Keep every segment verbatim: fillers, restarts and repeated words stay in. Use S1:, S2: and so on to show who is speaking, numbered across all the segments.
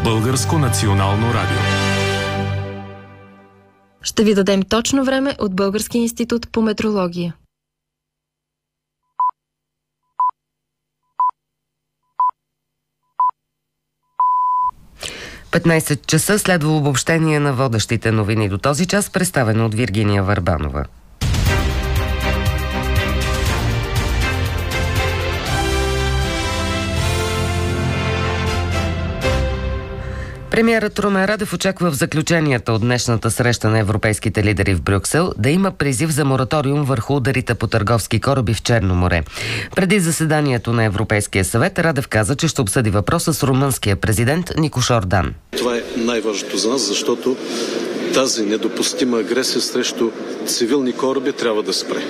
S1: Българско национално радио.
S2: Ще ви дадем точно време от Българския институт по метрология.
S3: петнайсет часа следва обобщение на водещите новини до този час, представено от Виргиния Върбанова. Премиерът Румен Радев очаква в заключенията от днешната среща на европейските лидери в Брюксел да има призив за мораториум върху ударите по търговски кораби в Черно море. Преди заседанието на Европейския съвет Радев каза, че ще обсъди въпроса с румънския президент Никош Ордан.
S4: Това е най-важното за нас, защото тази недопустима агресия срещу цивилни кораби трябва да спре.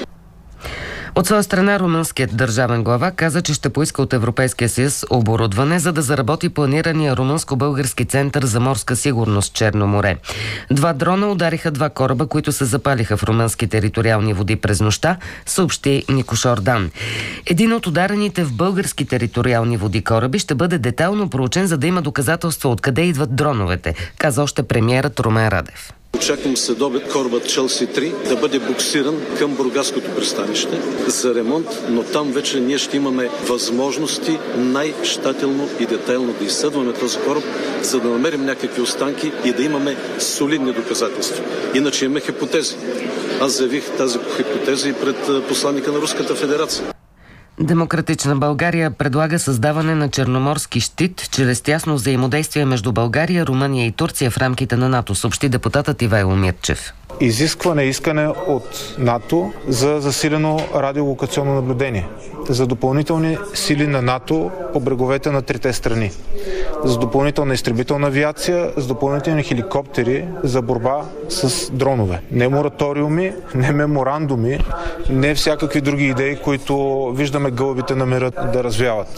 S3: От своя страна румънският държавен глава каза, че ще поиска от Европейския съюз оборудване, за да заработи планирания румънско-български център за морска сигурност в Черно море. Два дрона удариха два кораба, които се запалиха в румънски териториални води през нощта, съобщи Никош Ордан. Един от ударените в български териториални води кораби ще бъде детайлно проучен, за да има доказателства откъде идват дроновете, каза още премиерът Румен Радев.
S4: Очаквам следобед корабът Челси три да бъде буксиран към Бургаското пристанище за ремонт, но там вече ние ще имаме възможности най-щателно и детайлно да изследваме този кораб, за да намерим някакви останки и да имаме солидни доказателства. Иначе имаме хипотези. Аз заявих тази хипотеза и пред посланника на Руската федерация.
S3: Демократична България предлага създаване на черноморски щит чрез тясно взаимодействие между България, Румъния и Турция в рамките на НАТО, съобщи депутатът Ивайло Мирчев.
S5: Изискване, искане от НАТО за засилено радиолокационно наблюдение, за допълнителни сили на НАТО по бреговете на трите страни, за допълнителна изтребителна авиация, за допълнителни хеликоптери за борба с дронове. Не мораториуми, не меморандуми, не всякакви други идеи, които виждаме гълъбите на мира да развяват.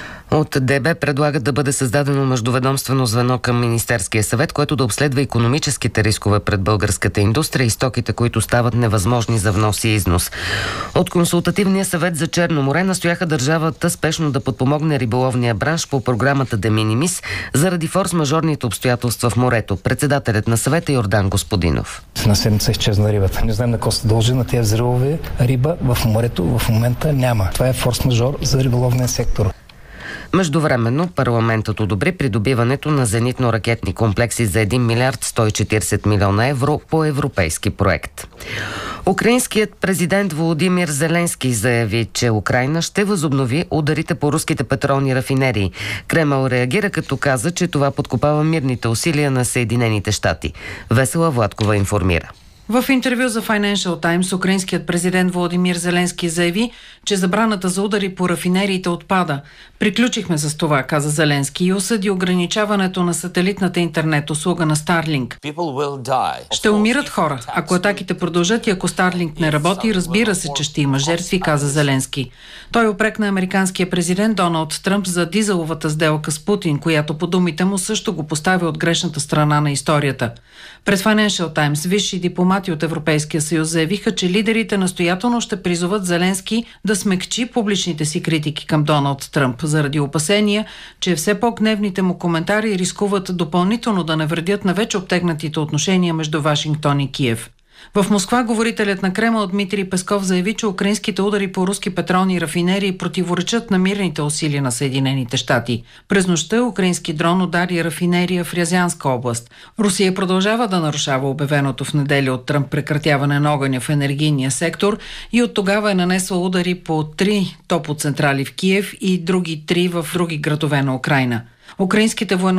S3: От ДБ предлагат да бъде създадено междуведомствено звено към Министерския съвет, което да обследва икономическите рискове пред българската индустрия и стоките, които стават невъзможни за внос и износ. От Консултативния съвет за Черно море настояха държавата спешно да подпомогне риболовния бранш по програмата De Minimis заради форс-мажорните обстоятелства в морето. Председателят на съвета Йордан Господинов.
S6: На седмица изчезна рибата. Не знаем на какво се дължи на тези взривове. Риба в морето в момента няма. Това е форс-мажор за риболовния сектор.
S3: Междувременно парламентът одобри придобиването на зенитно-ракетни комплекси за един милиард сто и четирийсет милиона евро по европейски проект. Украинският президент Володимир Зеленски заяви, че Украйна ще възобнови ударите по руските петролни рафинерии. Кремъл реагира, като каза, че това подкопава мирните усилия на Съединените щати. Весела Владкова информира.
S7: В интервю за Financial Times украинският президент Володимир Зеленски заяви, че забраната за удари по рафинериите отпада. Приключихме с това, каза Зеленски, и осъди ограничаването на сателитната интернет услуга на Starlink. Ще умират хора. Ако атаките продължат и ако Starlink не работи, разбира се, че ще има жертви, каза Зеленски. Той упрекна американския президент Доналд Тръмп за дизеловата сделка с Путин, която по думите му също го поставя от грешната страна на историята. Пред Financial Times висши дипломати от Европейския съюз заявиха, че лидерите настоятелно ще призоват Зеленски да смекчи публичните си критики към Доналд Тръмп, заради опасения, че все по-гневните му коментари рискуват допълнително да навредят на вече обтегнатите отношения между Вашингтон и Киев. В Москва говорителят на Кремъл Дмитрий Песков заяви, че украинските удари по руски петролни рафинерии противоречат на мирните усилия на Съединените щати. През нощта украински дрон удари рафинерия в Рязанска област. Русия продължава да нарушава обявеното в неделя от Тръмп прекратяване на огъня в енергийния сектор и от тогава е нанесла удари по три топоцентрали в Киев и други три в други градове на Украйна. Украинските военно